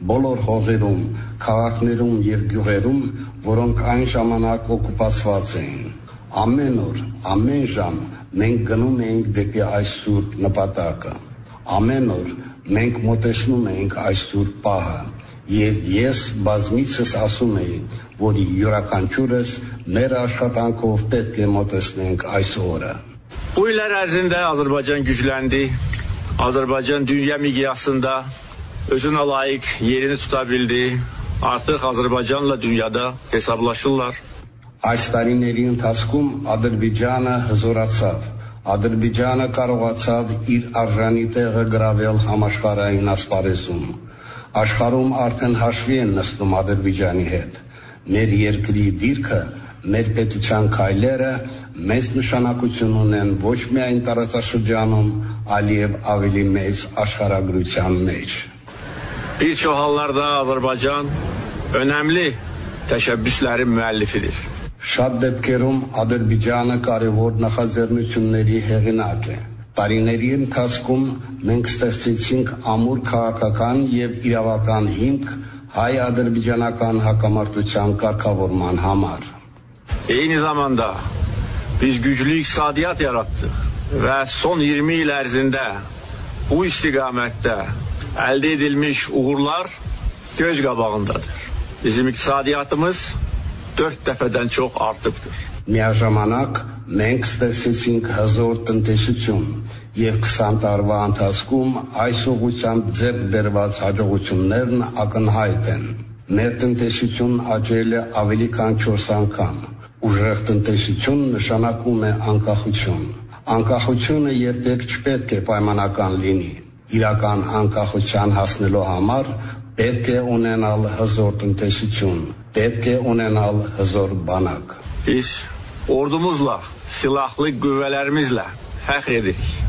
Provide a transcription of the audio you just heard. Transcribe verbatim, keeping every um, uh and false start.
բոլոր հողերում, քաղաքներում և գյուղերում, որոնք այն ժամանակ օկուպացված էին։ Ամեն օր, ամեն ժամ մենք գնում էինք դեպի այս սուրբ նպատակը։ Ամեն օր մենք մոտեցնում էինք այս սուրբ պահը, և ես բազմիցս ասում էի, որ յուրաքանչյուրս մեր աշխատանքով պետք է մոտեցնենք այս օրը։ Bu iller ərzində Azərbaycan gücləndi. Azərbaycan dünya miqyasında özünə layiq yerini tuta bildi. Artıq Azərbaycanla dünyada hesablaşırlar. Այս տարիների ընթացքում Ադրբեջանը հզորացավ։ Ադրբեջանը կարողացավ իր արժանի տեղը գրավել համաշխարհային ասպարեզում։ Աշխարհում արդեն հաշվի են նստում Ադրբեջանի հետ։ Մեր երկրի դիրքը, մեր պետության քայլերը մեծ նշանակություն ունեն ոչ միայն տարածաշրջանում, այլև ավելի մեծ աշխարհագրության մեջ։ Bir çox hallarda Azərbaycan önəmli təşəbbüslərin müəllifidir. Շատ դեպքերում Ադրբեջանը կարևոր նախաձեռնությունների հեղինակ է։ Տարիների ընթացքում մենք ստեղծեցինք ամուր քաղաքական և իրավական հիմք հայ-ադրբեջանական հակամարտության կարգավորման համար։ Eyni zamanda biz güclü iqtisadiyyat yaratdıq və son iyirmi il ərzində bu istiqamətdə əldə edilmiş uğurlar göz qabağındadır. Bizim iqtisadiyyatımız dörd dəfədən çox artıbdır. Միաժամանակ մենք ստեղծեցինք հզոր տնտեսություն և քսան տարվա ընթացքում այս ուղղությամբ ձեռք բերված հաջողություններն ակնհայտ են։ Մեր տնտեսությունն աճել է ավելի քան չորս անգամ։ Ուժեղ տնտեսություն նշանակում է անկախություն։ Անկախությունը երբեք չպետք է պայմանական լինի։ Իրական անկախության հասնելու համար պետք է ունենալ հզոր տնտեսություն, պետք է ունենալ հզոր բանակ։ Biz ordumuzla, silahlı qüvvələrimizlə fəxr edirik.